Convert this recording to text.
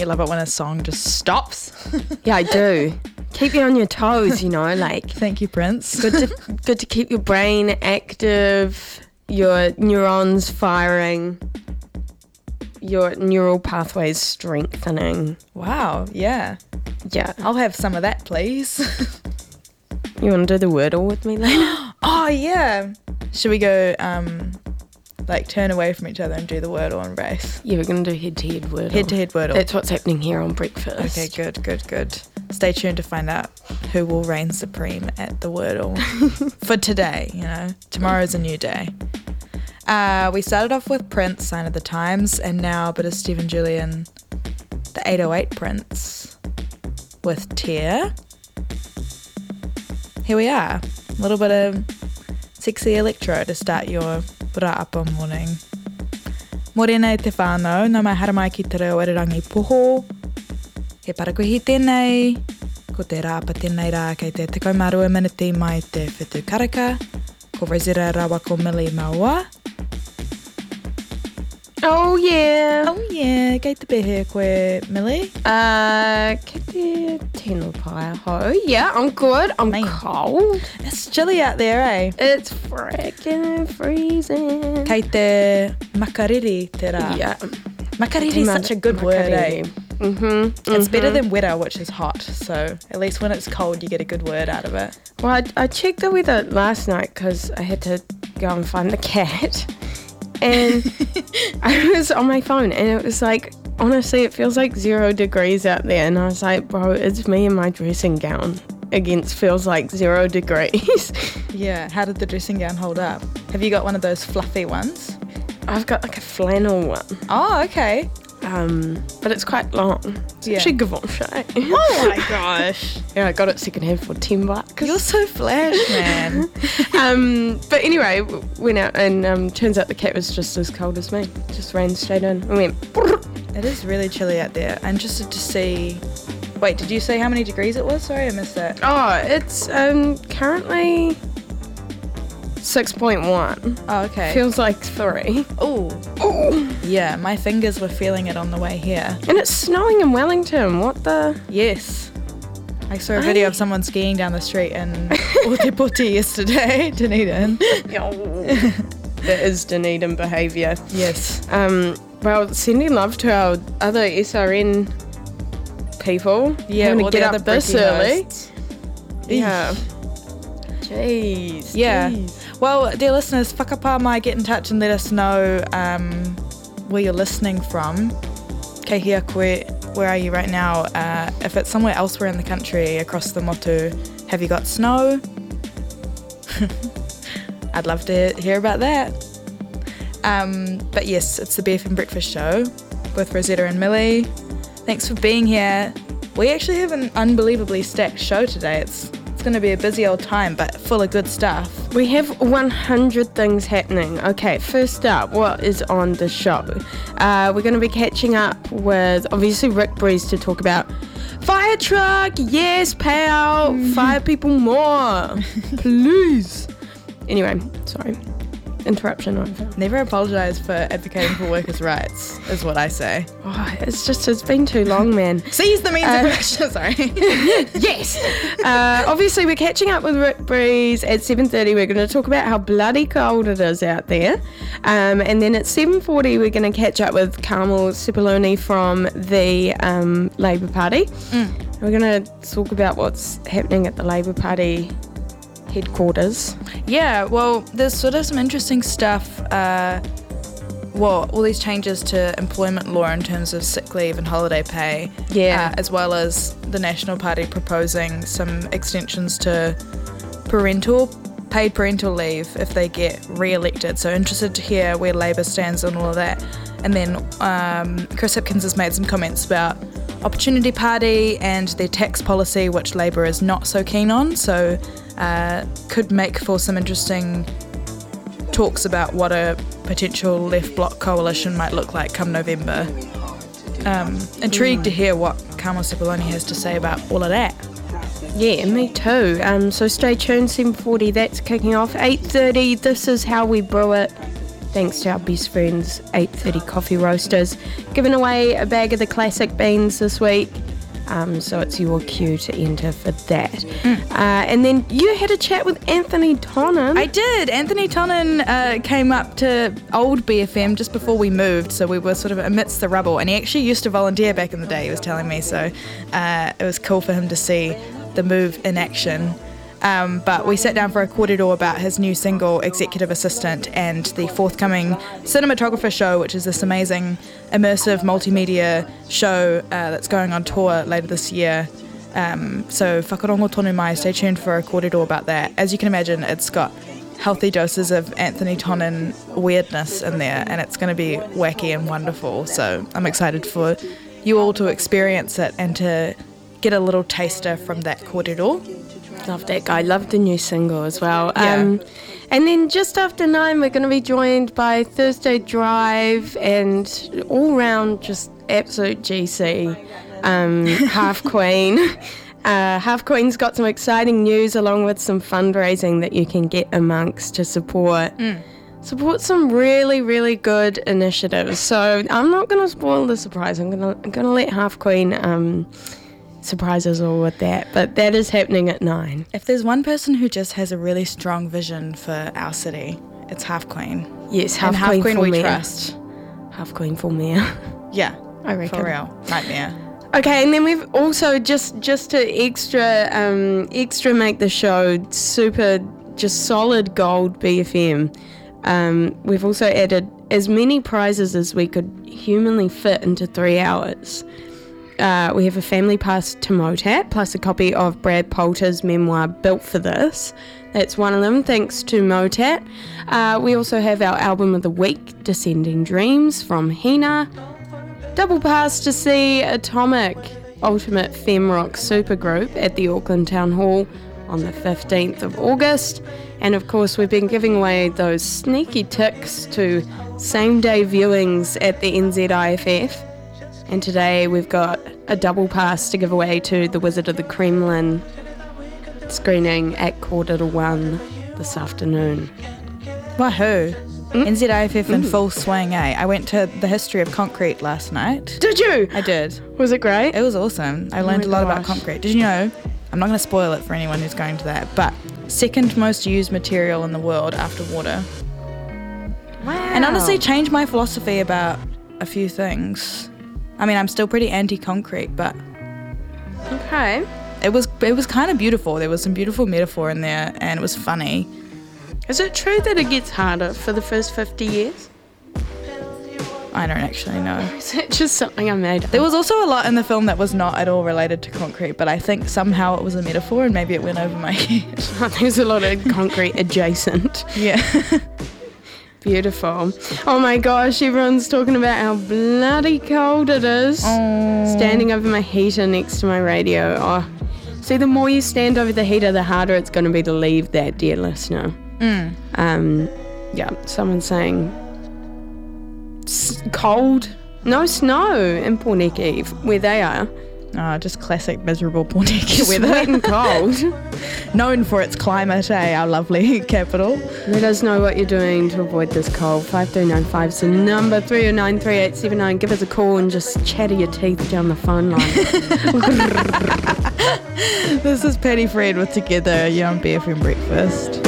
you love it when a song just stops? Yeah, I do. Keep you on your toes, like. Thank you, Prince. Good to keep your brain active, your neurons firing, your neural pathways strengthening. Wow, yeah. Yeah. I'll have some of that, please. You want to do the Wordle with me later? Oh, yeah. Should we go, turn away from each other and do the Wordle and race? Yeah, we're going to do head-to-head Wordle. Head-to-head Wordle. That's what's happening here on breakfast. Okay, good. Stay tuned to find out who will reign supreme at the Wordle for today, Tomorrow's a new day. We started off with Prince, Sign of the Times, and now a bit of Stephen Julian, the 808 Prince, with Tear. Here we are. A little bit of sexy electro to start your ra'apa morning. Morena e te whānau, nā mai haramai ki te reo Irirangi Poho. He parakuhi tēnei, ko te rāpa tēnei rā kei te 12 miniti mai te whetū karaka, ko Rosetta Rawako Mili Maua. Oh, yeah. Oh, yeah. Kei te pehe koe, Millie? Kei te tēnā pai ho. Yeah, I'm good. I'm cold. It's chilly out there, eh? It's freaking freezing. Kei te makariri te rā. Yeah. Makariri is such a good word, eh? Mm-hmm. It's better than weather, which is hot. So at least when it's cold, you get a good word out of it. Well, I checked the weather last night because I had to go and find the cat. And I was on my phone and it was like, honestly, it feels like 0 degrees out there. And I was like, bro, it's me in my dressing gown against feels like 0 degrees. Yeah. How did the dressing gown hold up? Have you got one of those fluffy ones? I've got like a flannel one. Oh, okay. But it's quite long. It's actually Givenchy. Oh my gosh. Yeah, I got it secondhand for $10. You're so flash, man. But anyway, went out and turns out the cat was just as cold as me. Just ran straight in and went. Brrr. It is really chilly out there. I'm interested to see. Wait, did you say how many degrees it was? Sorry, I missed that. Oh, it's currently 6.1. Oh, okay. Feels like 3. Oh. Yeah, my fingers were feeling it on the way here. And it's snowing in Wellington. What the? Yes. I saw a video of someone skiing down the street in Otepoti yesterday, Dunedin. That is Dunedin behaviour. Yes. Well, sending love to our other SRN people. Yeah, having all to get the up other this Britty early. hosts. Yeah. Jeez. Yeah. Jeez. Well, dear listeners, whakapā mai, get in touch and let us know where you're listening from. Kei hia koe, where are you right now? If it's somewhere elsewhere in the country, across the motu, have you got snow? I'd love to hear about that. But yes, it's the BFM Breakfast Show with Rosetta and Millie. Thanks for being here. We actually have an unbelievably stacked show today. It's going to be a busy old time, but full of good stuff. We have 100 things happening. Okay, first up, what is on the show? We're going to be catching up with, obviously, Rick Breeze to talk about fire truck, yes, payout, fire people more, please. Anyway, sorry. Interruption over. Never apologise for advocating for workers' rights, is what I say. Oh, it's been too long, man. Seize the means of production, sorry. Yes. Obviously, we're catching up with Rick Breeze at 7:30. We're going to talk about how bloody cold it is out there. And then at 7:40, we're going to catch up with Carmel Cipollone from the Labour Party. We're going to talk about what's happening at the Labour Party headquarters. Yeah, well, there's sort of some interesting stuff. All these changes to employment law in terms of sick leave and holiday pay. Yeah. As well as the National Party proposing some extensions to paid parental leave if they get re-elected. So interested to hear where Labour stands on all of that. And then Chris Hipkins has made some comments about Opportunity Party and their tax policy, which Labour is not so keen on. So could make for some interesting talks about what a potential left bloc coalition might look like come November. Intrigued to hear what Carmel Cipollone has to say about all of that. Yeah, me too. So stay tuned, 7:40, that's kicking off. 8:30, this is how we brew it. thanks to our best friends, 830 Coffee Roasters, giving away a bag of the classic beans this week. So it's your cue to enter for that. And then you had a chat with Anthony Tonnon. I did. Anthony Tonnon came up to old BFM just before we moved, so we were sort of amidst the rubble. And he actually used to volunteer back in the day, he was telling me. So it was cool for him to see the move in action. But we sat down for a kōrero about his new single, Executive Assistant, and the forthcoming cinematographer show, which is this amazing immersive multimedia show that's going on tour later this year. So whakarongo tonu mai, stay tuned for a kōrero about that. As you can imagine, it's got healthy doses of Anthony Tonnon weirdness in there, and it's going to be wacky and wonderful. So I'm excited for you all to experience it and to get a little taster from that kōrero. Love that guy. Love the new single as well. Yeah. And then just after 9, we're going to be joined by Thursday Drive and all round just absolute GC, Half Queen. Half Queen's got some exciting news along with some fundraising that you can get amongst to support some really, really good initiatives. So I'm not going to spoil the surprise. I'm going to let Half Queen surprise us all with that, but that is happening at 9. If there's one person who just has a really strong vision for our city, it's Half Queen. Yes, Half Queen for we mayor. trust. Half Queen for mayor. Yeah, I reckon. for real. Nightmare. Okay, and then we've also just to extra make the show super just solid gold BFM. We've also added as many prizes as we could humanly fit into 3 hours. We have a family pass to Motat, plus a copy of Brad Poulter's memoir, Built for This. That's one of them, thanks to Motat. We also have our album of the week, Descending Dreams, from Hina. Double pass to see Atomic, ultimate femme rock supergroup, at the Auckland Town Hall on the 15th of August. And of course, we've been giving away those sneaky ticks to same-day viewings at the NZIFF. And today we've got a double pass to give away to The Wizard of the Kremlin screening at 1:45 this afternoon. Wahoo. NZIFF in full swing, eh? I went to the history of concrete last night. Did you? I did. Was it great? It was awesome. I learned my a lot about gosh. concrete. Did you know? I'm not going to spoil it for anyone who's going to that, but second most used material in the world after water. Wow. And honestly changed my philosophy about a few things. I mean, I'm still pretty anti-concrete, but Okay. it was kind of beautiful. There was some beautiful metaphor in there, and it was funny. Is it true that it gets harder for the first 50 years? I don't actually know. Is that just something I made up? There was also a lot in the film that was not at all related to concrete, but I think somehow it was a metaphor and maybe it went over my head. There's a lot of concrete adjacent. Yeah. Beautiful. Oh my gosh, everyone's talking about how bloody cold it is. Standing over my heater next to my radio. Oh, see, the more you stand over the heater, the harder it's going to be to leave that, dear listener. Yeah, someone's saying cold, no snow in Porneke, where they are. Oh, just classic miserable Porneke weather. Wet and cold. Known for its climate, our lovely capital. Let us know what you're doing to avoid this cold. 5395 is the number, 3093879. Give us a call and just chatter your teeth down the phone line. This is Patty Fred with Together, you're on BFM Breakfast.